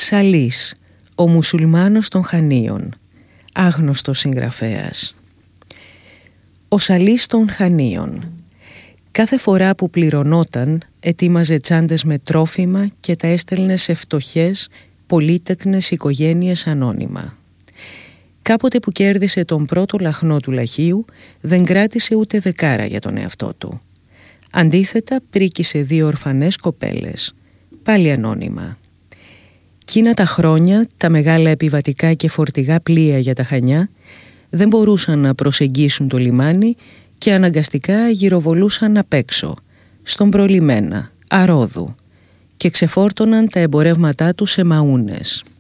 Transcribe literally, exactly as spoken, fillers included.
Σαλής, ο μουσουλμάνος των Χανίων, άγνωστος συγγραφέας. Ο Σαλής των Χανίων. Κάθε φορά που πληρωνόταν, ετοίμαζε τσάντες με τρόφιμα και τα έστελνε σε φτωχές, πολύτεκνες οικογένειες ανώνυμα. Κάποτε που κέρδισε τον πρώτο λαχνό του λαχείου, δεν κράτησε ούτε δεκάρα για τον εαυτό του. Αντίθετα, πρίκησε δύο ορφανές κοπέλες, πάλι ανώνυμα. Κείνα τα χρόνια, τα μεγάλα επιβατικά και φορτηγά πλοία για τα Χανιά δεν μπορούσαν να προσεγγίσουν το λιμάνι και αναγκαστικά γυροβολούσαν απ' έξω, στον προλιμένα, Αρόδου, και ξεφόρτωναν τα εμπορεύματά τους σε μαούνες.